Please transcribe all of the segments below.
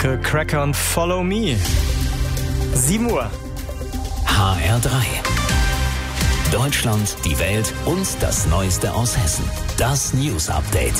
Cracker und Follow Me. 7 Uhr. HR3. Deutschland, die Welt und das Neueste aus Hessen. Das News Update.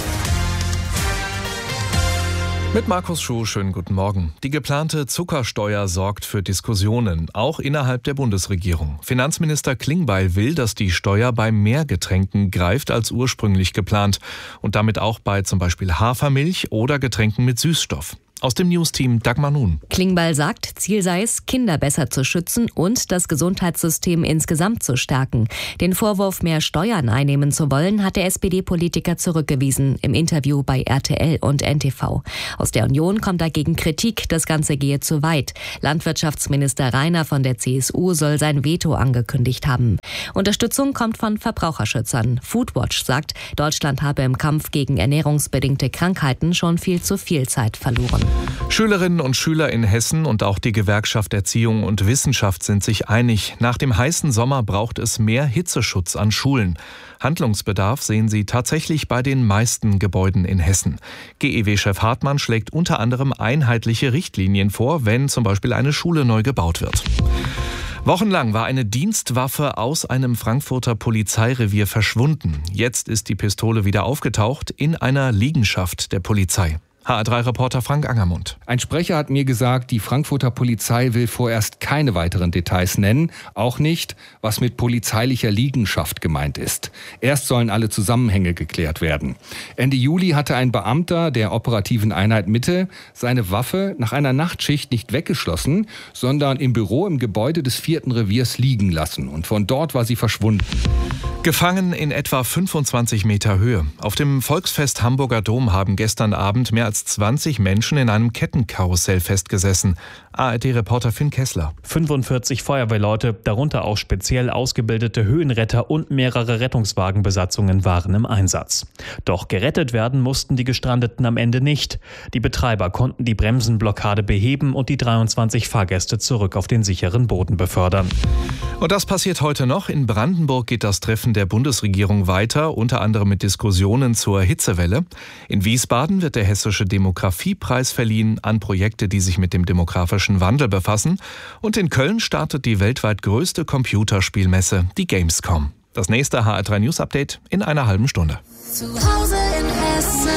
Mit Markus Schuh, schönen guten Morgen. Die geplante Zuckersteuer sorgt für Diskussionen, auch innerhalb der Bundesregierung. Finanzminister Klingbeil will, dass die Steuer bei mehr Getränken greift als ursprünglich geplant und damit auch bei zum Beispiel Hafermilch oder Getränken mit Süßstoff. Aus dem News-Team Dagmar Nun. Klingbeil sagt, Ziel sei es, Kinder besser zu schützen und das Gesundheitssystem insgesamt zu stärken. Den Vorwurf, mehr Steuern einnehmen zu wollen, hat der SPD-Politiker zurückgewiesen im Interview bei RTL und NTV. Aus der Union kommt dagegen Kritik, das Ganze gehe zu weit. Landwirtschaftsminister Rainer von der CSU soll sein Veto angekündigt haben. Unterstützung kommt von Verbraucherschützern. Foodwatch sagt, Deutschland habe im Kampf gegen ernährungsbedingte Krankheiten schon viel zu viel Zeit verloren. Schülerinnen und Schüler in Hessen und auch die Gewerkschaft Erziehung und Wissenschaft sind sich einig. Nach dem heißen Sommer braucht es mehr Hitzeschutz an Schulen. Handlungsbedarf sehen sie tatsächlich bei den meisten Gebäuden in Hessen. GEW-Chef Hartmann schlägt unter anderem einheitliche Richtlinien vor, wenn zum Beispiel eine Schule neu gebaut wird. Wochenlang war eine Dienstwaffe aus einem Frankfurter Polizeirevier verschwunden. Jetzt ist die Pistole wieder aufgetaucht in einer Liegenschaft der Polizei. HR3-Reporter Frank Angermund. Ein Sprecher hat mir gesagt, die Frankfurter Polizei will vorerst keine weiteren Details nennen, auch nicht, was mit polizeilicher Liegenschaft gemeint ist. Erst sollen alle Zusammenhänge geklärt werden. Ende Juli hatte ein Beamter der operativen Einheit Mitte seine Waffe nach einer Nachtschicht nicht weggeschlossen, sondern im Büro im Gebäude des 4. Reviers liegen lassen. Und von dort war sie verschwunden. Gefangen in etwa 25 Meter Höhe. Auf dem Volksfest Hamburger Dom haben gestern Abend mehr als 20 Menschen in einem Kettenkarussell festgesessen. ARD-Reporter Finn Kessler. 45 Feuerwehrleute, darunter auch speziell ausgebildete Höhenretter und mehrere Rettungswagenbesatzungen waren im Einsatz. Doch gerettet werden mussten die Gestrandeten am Ende nicht. Die Betreiber konnten die Bremsenblockade beheben und die 23 Fahrgäste zurück auf den sicheren Boden befördern. Und das passiert heute noch. In Brandenburg geht das Treffen der Bundesregierung weiter, unter anderem mit Diskussionen zur Hitzewelle. In Wiesbaden wird der Hessische Demografiepreis verliehen an Projekte, die sich mit dem demografischen Wandel befassen. Und in Köln startet die weltweit größte Computerspielmesse, die Gamescom. Das nächste HR3 News Update in einer halben Stunde. Zu Hause in Hessen.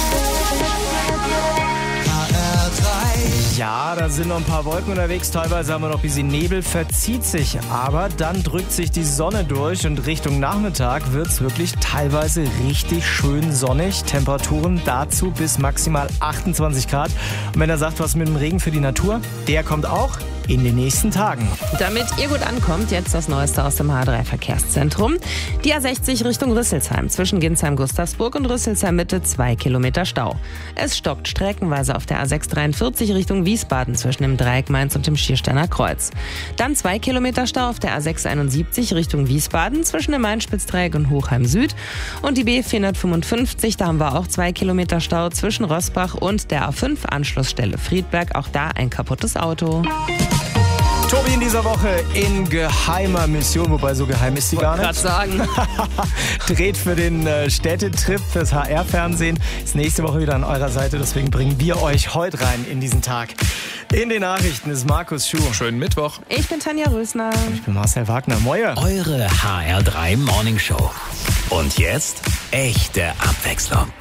Ja, da sind noch ein paar Wolken unterwegs. Teilweise haben wir noch ein bisschen Nebel, verzieht sich. Aber dann drückt sich die Sonne durch und Richtung Nachmittag wird es wirklich teilweise richtig schön sonnig. Temperaturen dazu bis maximal 28 Grad. Und wenn er sagt, was mit dem Regen für die Natur, der kommt auch in den nächsten Tagen. Damit ihr gut ankommt, jetzt das Neueste aus dem H3-Verkehrszentrum. Die A60 Richtung Rüsselsheim zwischen Ginsheim-Gustavsburg und Rüsselsheim-Mitte 2 Kilometer Stau. Es stockt streckenweise auf der A643 Richtung Wiesbaden zwischen dem Dreieck Mainz und dem Schiersteiner Kreuz. Dann 2 Kilometer Stau auf der A671 Richtung Wiesbaden zwischen dem Main-Spitz-Dreieck und Hochheim Süd. Und die B455, da haben wir auch 2 Kilometer Stau zwischen Rossbach und der A5-Anschlussstelle Friedberg. Auch da ein kaputtes Auto. Tobi in dieser Woche in geheimer Mission, wobei so geheim ist sie gar nicht. Wollte gerade sagen. Dreht für den Städtetrip fürs HR-Fernsehen. Ist nächste Woche wieder an eurer Seite, deswegen bringen wir euch heute rein in diesen Tag. In den Nachrichten ist Markus Schuh. Schönen Mittwoch. Ich bin Tanja Rösner. Ich bin Marcel Wagner. Moje. Eure HR3 Morning Show. Und jetzt echte Abwechslung.